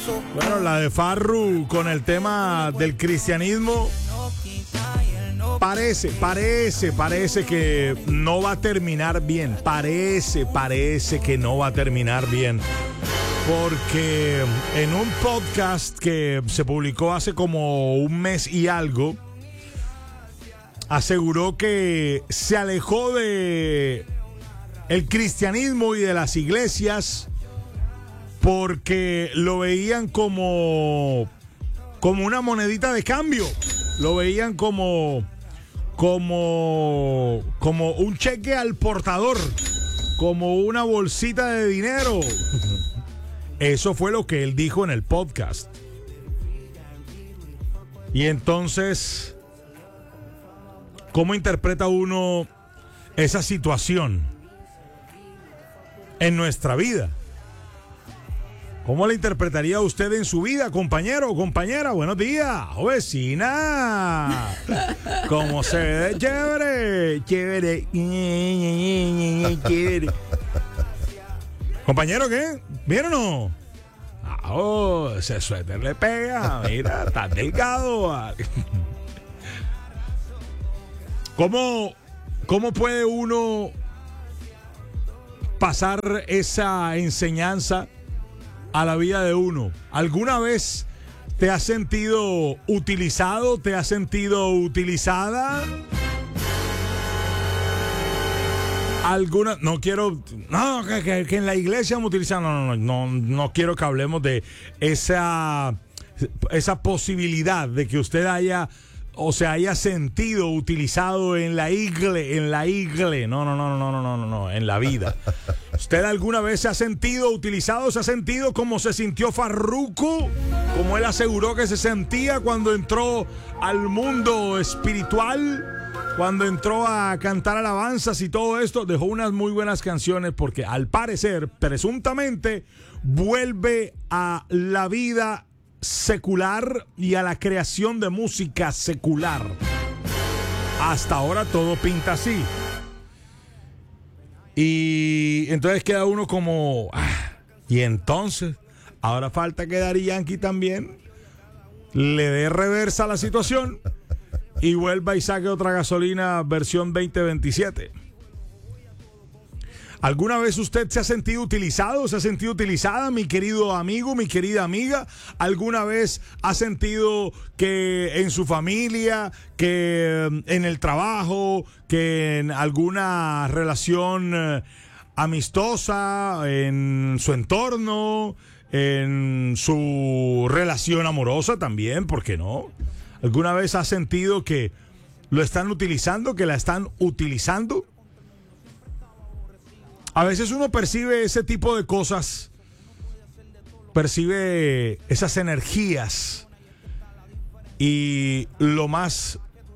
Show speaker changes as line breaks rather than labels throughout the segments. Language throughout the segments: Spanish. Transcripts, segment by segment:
Bueno, la de Farru con el tema del cristianismo parece que no va a terminar bien. Parece que no va a terminar bien. Porque en un podcast que se publicó hace como un mes y algo, aseguró que se alejó de el cristianismo y de las iglesias porque lo veían como una monedita de cambio. Lo veían como un cheque al portador, como una bolsita de dinero. Eso fue lo que él dijo en el podcast. Y entonces, ¿cómo interpreta uno esa situación en nuestra vida? ¿Cómo la interpretaría usted en su vida, compañero o compañera? Buenos días, vecina. ¿Cómo se ve de chévere? Chévere. Compañero, ¿qué? ¿Bien o no? Ese suéter le pega. Mira, está delgado. ¿Cómo puede uno pasar esa enseñanza a la vida de uno? ¿Alguna vez te has sentido utilizado? ¿Te has sentido utilizada? Que en la iglesia me utilizan. No quiero que hablemos de esa posibilidad de que usted haya sentido utilizado en la iglesia. No, en la vida. ¿Usted alguna vez se ha sentido utilizado? ¿Se ha sentido como se sintió Farruko? Como él aseguró que se sentía cuando entró al mundo espiritual, cuando entró a cantar alabanzas y todo esto. Dejó unas muy buenas canciones porque al parecer, presuntamente, vuelve a la vida secular y a la creación de música secular. Hasta ahora todo pinta así. Y entonces queda uno como... y entonces, ahora falta que Daddy Yankee también le dé reversa a la situación y vuelva y saque otra gasolina versión 2027. ¿Alguna vez usted se ha sentido utilizado? ¿Se ha sentido utilizada, mi querido amigo, mi querida amiga? ¿Alguna vez ha sentido que en su familia, que en el trabajo, que en alguna relación amistosa, en su entorno, en su relación amorosa también, ¿por qué no? ¿Alguna vez ha sentido que lo están utilizando, que la están utilizando? A veces uno percibe ese tipo de cosas, percibe esas energías y lo más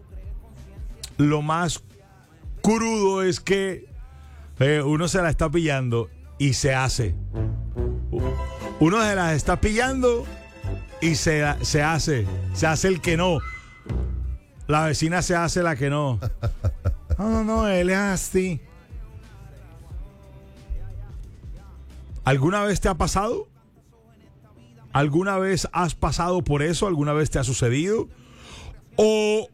crudo es que uno se la está pillando y se hace. Uno se la está pillando y se hace el que no. La vecina se hace la que no. No, él es así. ¿Alguna vez te ha pasado? ¿Alguna vez has pasado por eso? ¿Alguna vez te ha sucedido? O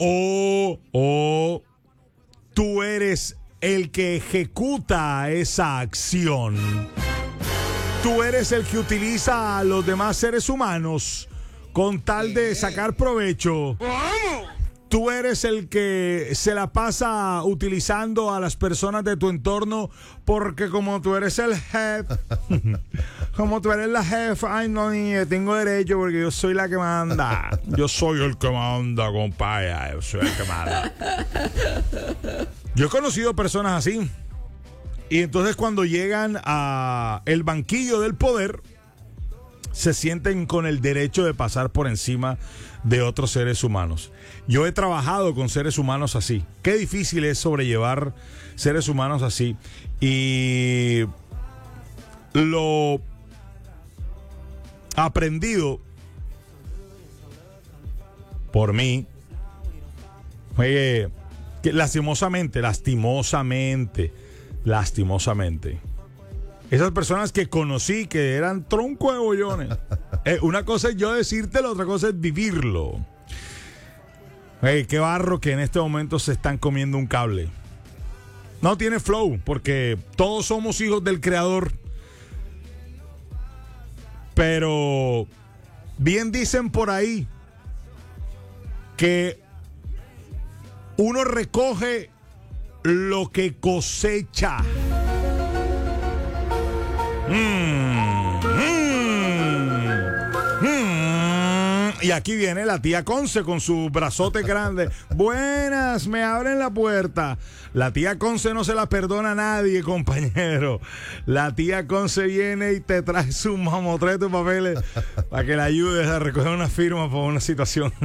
tú eres el que ejecuta esa acción. Tú eres el que utiliza a los demás seres humanos con tal de sacar provecho. Tú eres el que se la pasa utilizando a las personas de tu entorno porque como tú eres el jefe, como tú eres la jefa, ay no, niña, tengo derecho porque yo soy la que manda. Yo soy el que manda, compadre, yo soy el que manda. Yo he conocido personas así y entonces cuando llegan a el banquillo del poder se sienten con el derecho de pasar por encima de otros seres humanos. Yo he trabajado con seres humanos así. Qué difícil es sobrellevar seres humanos así. Y lo aprendido por mí, que lastimosamente, esas personas que conocí que eran tronco de bollones, Una cosa es yo decírtelo, otra cosa es vivirlo. Qué barro que en este momento se están comiendo un cable. No tiene flow, porque todos somos hijos del Creador. Pero bien dicen por ahí que uno recoge lo que cosecha. Y aquí viene la tía Conce con su brazote grande. Buenas, me abren la puerta. La tía Conce no se la perdona a nadie, compañero. La tía Conce viene y te trae su mamotreto de papeles para que le ayudes a recoger una firma por una situación.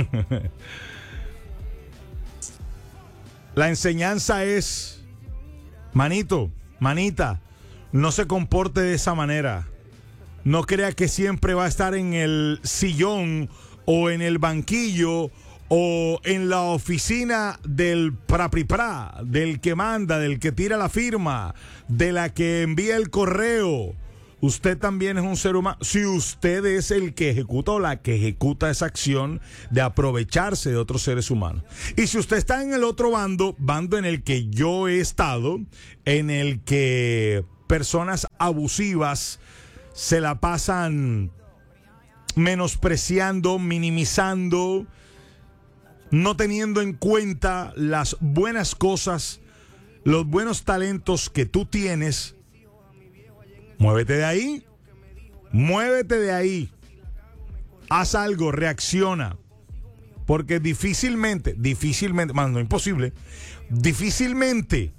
La enseñanza es, manito, manita, no se comporte de esa manera. No crea que siempre va a estar en el sillón o en el banquillo o en la oficina del prapripra, del que manda, del que tira la firma, de la que envía el correo. Usted también es un ser humano. Si usted es el que ejecuta o la que ejecuta esa acción de aprovecharse de otros seres humanos. Y si usted está en el otro bando en el que yo he estado, en el que personas abusivas se la pasan menospreciando, minimizando, no teniendo en cuenta las buenas cosas, los buenos talentos que tú tienes, muévete de ahí, muévete de ahí, haz algo, reacciona, porque difícilmente, más no imposible, difícilmente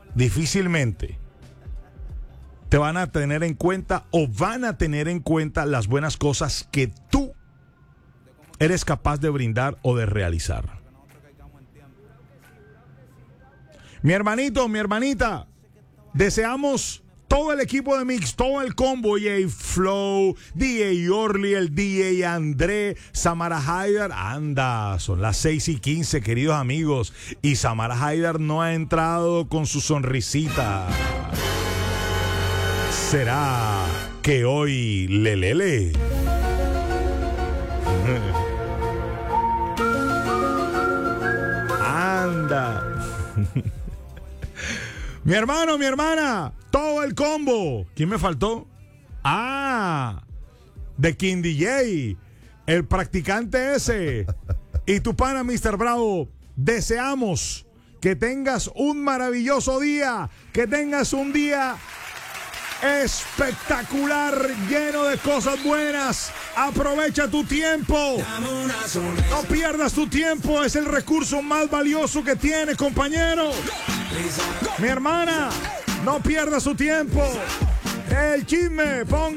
te van a tener en cuenta o van a tener en cuenta las buenas cosas que tú eres capaz de brindar o de realizar. Mi hermanito, mi hermanita, deseamos todo el equipo de Mix, todo el combo, DJ Flow, DJ Orly, el DJ André, Samara Haidar. Anda, son las 6:15, queridos amigos, y Samara Haidar no ha entrado con su sonrisita. ¿Será que hoy lelele? Anda. Mi hermano, mi hermana, todo el combo. ¿Quién me faltó? The King DJ, el practicante ese. Y tu pana, Mr. Bravo. Deseamos que tengas un maravilloso día, que tengas un día espectacular, lleno de cosas buenas. Aprovecha tu tiempo, no pierdas tu tiempo, es el recurso más valioso que tienes, compañero. Mi hermana, no pierdas su tiempo. El chisme, ponga